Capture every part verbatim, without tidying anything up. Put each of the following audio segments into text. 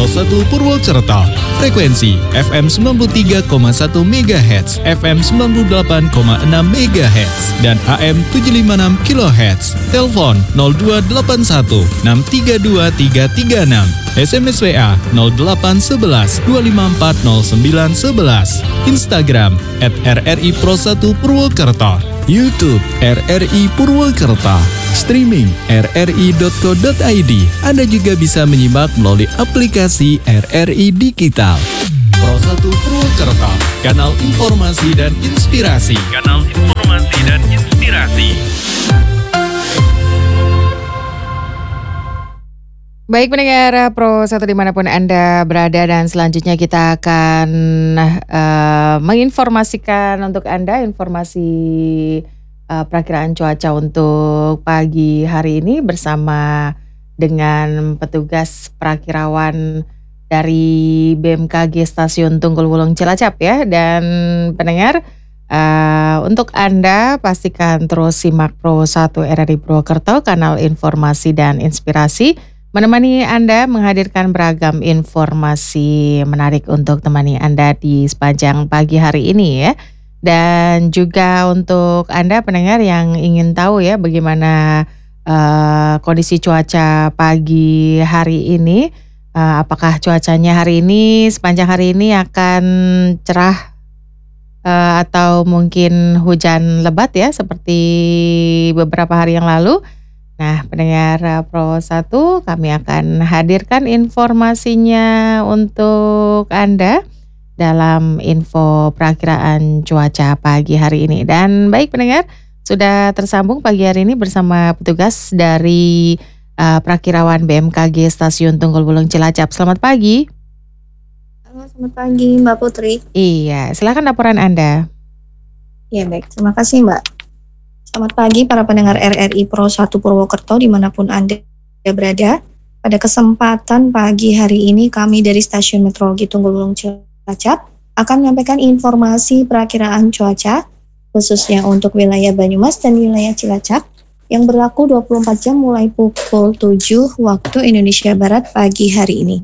Pro satu Purwokerto. Frekuensi F M sembilan puluh tiga koma satu megahertz, F M sembilan puluh delapan koma enam megahertz, dan A M tujuh ratus lima puluh enam kilohertz. Telepon nol dua delapan satu enam tiga dua tiga tiga enam. S M S W A nol delapan satu satu dua lima empat nol sembilan satu satu. Instagram at R R I Pro satu Purwokerto. YouTube R R I Purwokerto. Streaming r r i dot co dot i d. Anda juga bisa menyimak melalui aplikasi R R I Digital. Pro satu Purwokerto, kanal informasi dan inspirasi. Kanal informasi dan inspirasi. Baik pendengar Pro satu dimanapun Anda berada, dan selanjutnya kita akan uh, menginformasikan untuk Anda informasi uh, perakiraan cuaca untuk pagi hari ini bersama dengan petugas perakirawan dari B M K G Stasiun Tunggul Wulung Cilacap ya. Dan pendengar, uh, untuk Anda pastikan terus simak Pro satu R R I Purwokerto, kanal informasi dan inspirasi, menemani Anda menghadirkan beragam informasi menarik untuk temani Anda di sepanjang pagi hari ini ya. Dan juga untuk Anda pendengar yang ingin tahu ya bagaimana uh, kondisi cuaca pagi hari ini, uh, apakah cuacanya hari ini sepanjang hari ini akan cerah uh, atau mungkin hujan lebat ya seperti beberapa hari yang lalu. Nah, pendengar Pro satu, kami akan hadirkan informasinya untuk Anda dalam info perakiraan cuaca pagi hari ini. Dan baik pendengar, sudah tersambung pagi hari ini bersama petugas dari uh, perakirawan B M K G Stasiun Tunggul Wulung Cilacap. Selamat pagi. Halo, selamat pagi Mbak Putri. Iya, silakan laporan Anda. Ya baik, terima kasih Mbak. Selamat pagi para pendengar R R I Pro satu Purwokerto dimanapun Anda berada. Pada kesempatan pagi hari ini kami dari Stasiun Meteorologi Tunggul Wulung Cilacap akan menyampaikan informasi perakiraan cuaca khususnya untuk wilayah Banyumas dan wilayah Cilacap yang berlaku dua puluh empat jam mulai pukul tujuh waktu Indonesia Barat pagi hari ini.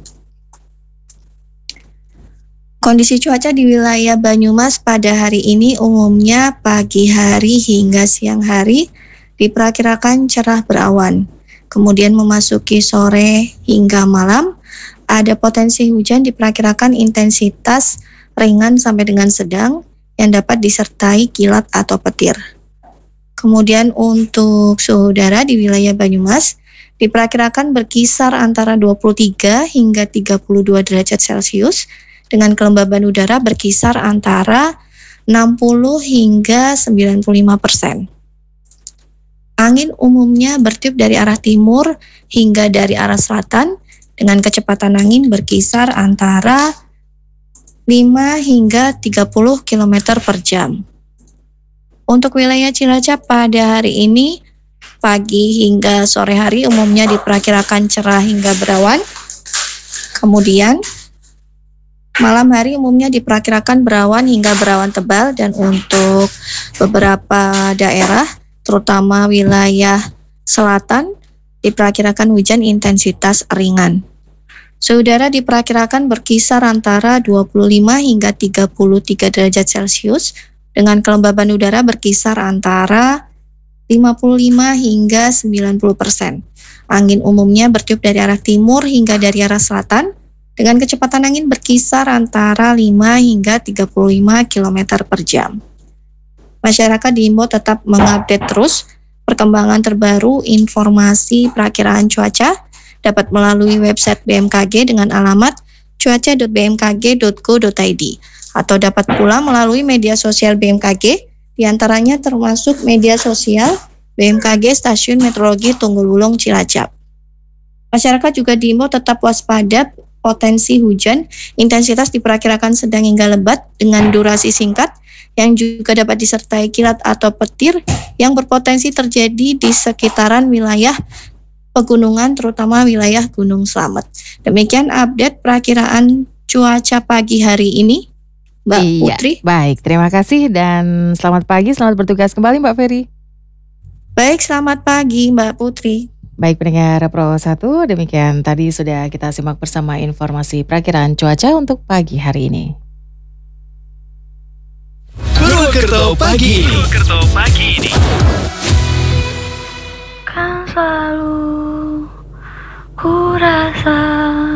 Kondisi cuaca di wilayah Banyumas pada hari ini umumnya pagi hari hingga siang hari diperkirakan cerah berawan. Kemudian memasuki sore hingga malam ada potensi hujan diperkirakan intensitas ringan sampai dengan sedang yang dapat disertai kilat atau petir. Kemudian untuk suhu udara di wilayah Banyumas diperkirakan berkisar antara dua puluh tiga hingga tiga puluh dua derajat Celcius, dengan kelembaban udara berkisar antara enam puluh hingga sembilan puluh lima persen. Angin umumnya bertiup dari arah timur hingga dari arah selatan dengan kecepatan angin berkisar antara lima hingga tiga puluh kilometer per jam. Untuk wilayah Cilacap pada hari ini, pagi hingga sore hari umumnya diperkirakan cerah hingga berawan. Kemudian malam hari umumnya diperkirakan berawan hingga berawan tebal, dan untuk beberapa daerah, terutama wilayah selatan, diperkirakan hujan intensitas ringan. Suhu udara diperkirakan berkisar antara dua puluh lima hingga tiga puluh tiga derajat Celcius, dengan kelembaban udara berkisar antara lima puluh lima hingga sembilan puluh persen. Angin umumnya bertiup dari arah timur hingga dari arah selatan, dengan kecepatan angin berkisar antara lima hingga tiga puluh lima kilometer per jam. Masyarakat diimbau tetap mengupdate terus perkembangan terbaru informasi perakiraan cuaca dapat melalui website B M K G dengan alamat cuaca dot b m k g dot go dot i d atau dapat pula melalui media sosial B M K G, diantaranya termasuk media sosial B M K G Stasiun Meteorologi Tunggul Wulung Cilacap. Masyarakat juga diimbau tetap waspada potensi hujan, intensitas diperkirakan sedang hingga lebat dengan durasi singkat yang juga dapat disertai kilat atau petir yang berpotensi terjadi di sekitaran wilayah pegunungan, terutama wilayah Gunung Slamet. Demikian update perakiraan cuaca pagi hari ini, Mbak iya, Putri. Baik, terima kasih dan selamat pagi, selamat bertugas kembali Mbak Ferry. Baik, selamat pagi Mbak Putri. Baik pendengar Pro satu, demikian tadi sudah kita simak bersama informasi perakiraan cuaca untuk pagi hari ini. Purwokerto pagi ini. Purwokerto pagi ini. Kan selalu ku rasa